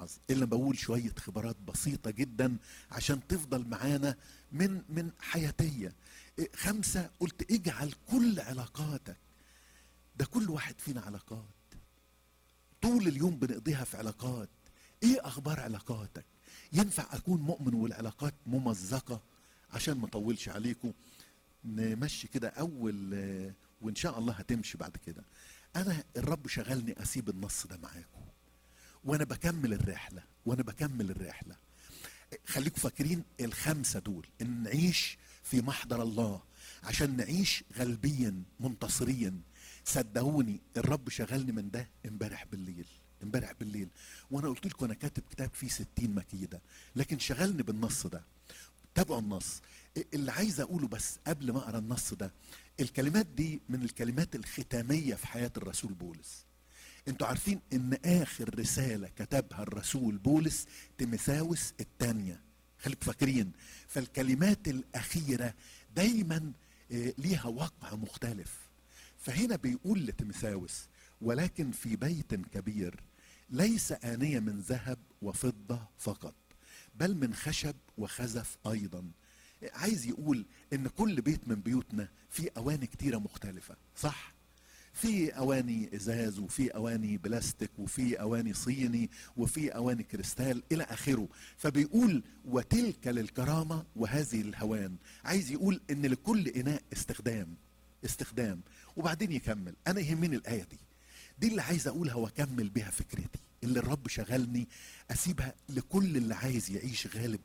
بوعظ الا بقول شويه خبرات بسيطه جدا عشان تفضل معانا من حياتيه. 5 قلت اجعل كل علاقاتك، ده كل واحد فينا علاقات، طول اليوم بنقضيها في علاقات. ايه اخبار علاقاتك؟ ينفع اكون مؤمن والعلاقات ممزقه؟ عشان ما اطولش عليكم نمشي كده اول وان شاء الله هتمشي بعد كده. انا الرب شغلني اسيب النص ده معاكم وانا بكمل الرحله. خليكم فاكرين ال5 دول، ان نعيش في محضر الله عشان نعيش غالبيا منتصرين. صدقوني الرب شغلني من ده امبارح بالليل وانا قلت لكم انا كاتب كتاب فيه 60 مكيده، لكن شغلني بالنص ده. تابعوا النص. اللي عايز اقوله بس قبل ما اقرا النص ده، الكلمات دي من الكلمات الختاميه في حياه الرسول بولس. انتوا عارفين ان اخر رسالة كتبها الرسول بولس تيموثاوس الثانية، خليكم فاكرين. فالكلمات الاخيرة دايما ليها وقع مختلف. فهنا بيقول لتيموثاوس: ولكن في بيت كبير ليس آنية من ذهب وفضة فقط، بل من خشب وخزف ايضا. عايز يقول ان كل بيت من بيوتنا فيه اواني كتيرة مختلفة، صح؟ في اواني ازاز، وفي اواني بلاستيك، وفي اواني صيني، وفي اواني كريستال الى اخره. فبيقول وتلك للكرامة وهذه الهوان. عايز يقول ان لكل اناء استخدام. وبعدين يكمل. انا يهمني الاية دي اللي عايز اقولها واكمل بها فكرتي، اللي الرب شغلني اسيبها لكل اللي عايز يعيش غالب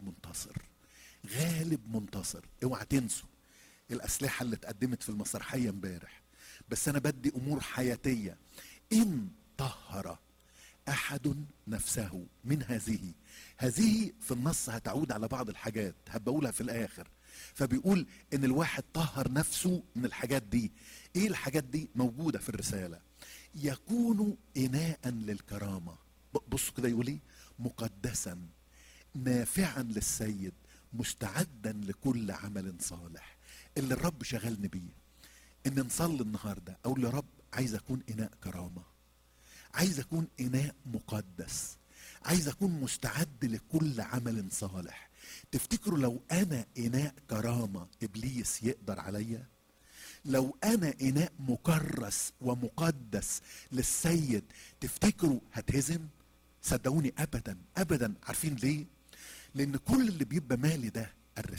منتصر. اوعى تنسوا الاسلحة اللي اتقدمت في المسرحية امبارح، بس انا بدي امور حياتية. ان طهر احد نفسه من هذه في النص هتعود على بعض الحاجات هبقولها في الاخر. فبيقول ان الواحد طهر نفسه من الحاجات دي. ايه الحاجات دي؟ موجودة في الرسالة. يكون اناء للكرامة. بصوا كده يقول ايه: مقدسا نافعا للسيد مستعدا لكل عمل صالح. اللي الرب شغلني بيه ان نصلي النهارده اقول يا رب عايز اكون اناء كرامه، عايز اكون اناء مقدس، عايز اكون مستعد لكل عمل صالح. تفتكروا لو انا اناء كرامه ابليس يقدر عليا؟ لو انا اناء مكرس ومقدس للسيد تفتكروا هتهزم؟ صدقوني ابدا. عارفين ليه؟ لان كل اللي بيبقى مالي ده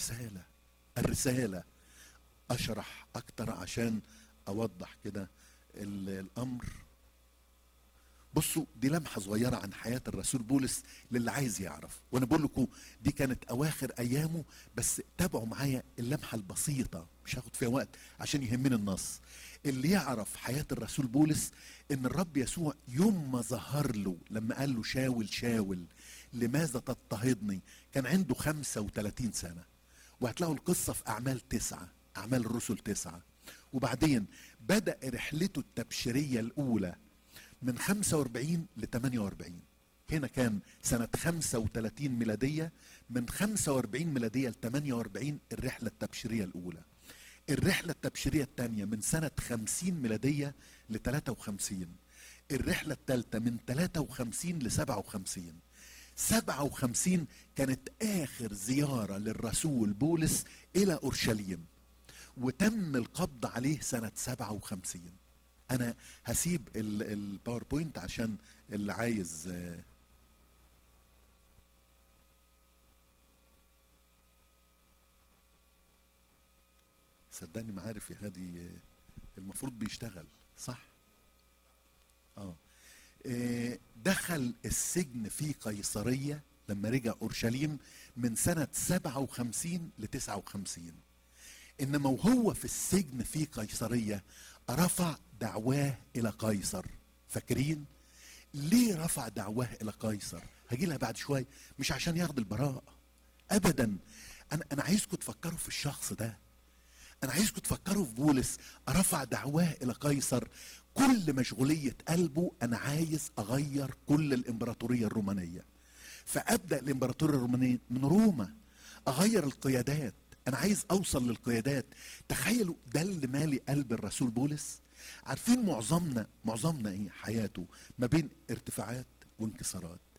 الرساله. اشرح اكتر عشان اوضح كده الامر. بصوا دي لمحة صغيرة عن حياة الرسول بولس للي عايز يعرف، وانا بقول لكم دي كانت اواخر ايامه، بس تابعوا معايا اللمحة البسيطة مش هاخد فيها وقت عشان يهمنا النص. اللي يعرف حياة الرسول بولس ان الرب يسوع يوم ما ظهر له لما قال له شاول لماذا تضطهدني، كان عنده 35 سنة. وهتلاقوا القصة في أعمال الرسل 9. وبعدين بدأ رحلته التبشيرية الأولى من 45 ل 48. هنا كان سنة 35 ميلادية، من 45 ميلادية ل 48 الرحلة التبشيرية الأولى. الرحلة التبشيرية الثانية من سنة 50 ميلادية ل 53. الرحلة الثالثة من 53 ل 57. 57 كانت آخر زيارة للرسول بولس إلى أورشليم، وتم القبض عليه سنة 57. أنا هسيب الباوربوينت عشان اللي عايز. صدقني ما عارف يا هادي، المفروض بيشتغل صح؟ دخل السجن في قيصرية لما رجع أورشليم من سنة 57 ل 59. إنما وهو في السجن في قيصرية رفع دعواه إلى قيصر. فاكرين ليه رفع دعواه إلى قيصر؟ هجي لها بعد شوية. مش عشان ياخد البراءة أبدا. أنا عايزكم تفكروا في الشخص ده. أنا عايزكم تفكروا في بولس رفع دعواه إلى قيصر. كل مشغولية قلبه أنا عايز أغير كل الإمبراطورية الرومانية، فأبدأ الإمبراطورية الرومانية من روما، أغير القيادات، أنا عايز أوصل للقيادات. تخيلوا ده اللي مالي قلب الرسول بولس. عارفين معظمنا إيه حياته ما بين ارتفاعات وانكسارات.